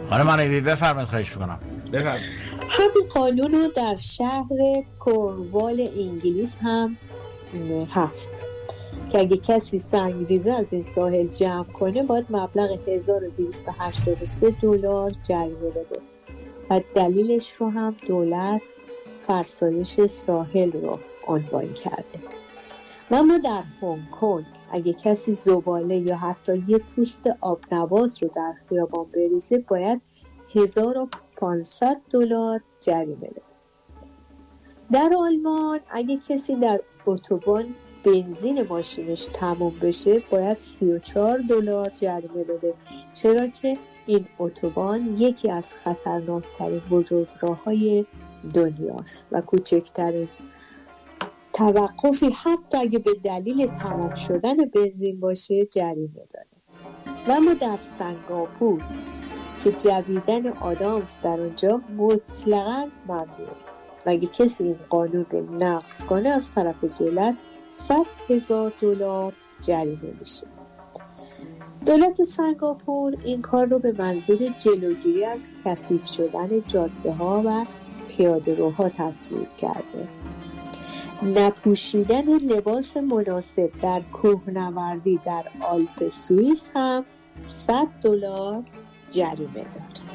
خانم عربی بفرمایید، خواهش می‌کنم. بفرمایید. همین قانون رو در شهر کورنوال انگلیس هم هست که اگه کسی سنگریزه از این ساحل جمع کنه باید مبلغ $1283 جریمه بده و دلیلش رو هم دولت فرسایش ساحل رو عنوان کرده. و اما در هنگ کنگ اگه کسی زباله یا حتی یه پوست آب نبات رو در خیابان بریزه باید $1500 جریمه بده. در آلمان اگه کسی در اتوبان بنزین ماشینش تموم بشه باید $34 جریمه بده، چرا که این اتوبان یکی از خطرناکترین بزرگراه‌های دنیاست و کوچکترین توقفی حتی اگه به دلیل تمام شدن بنزین باشه جریمه داره. و اما در سنگاپور که جویدن آدامس در اونجا مطلقاً ممنوعه و اگه کسی این قانون رو نقض کنه از طرف دولت $100,000 جریمه میشه. دولت سنگاپور این کار رو به منظور جلوگیری از کثیف شدن جاده ها و پیاده روها تصویب کرده. نپوشیدن لباس مناسب در کوهنوردی در آلپ سوئیس هم $100 جریمه داره.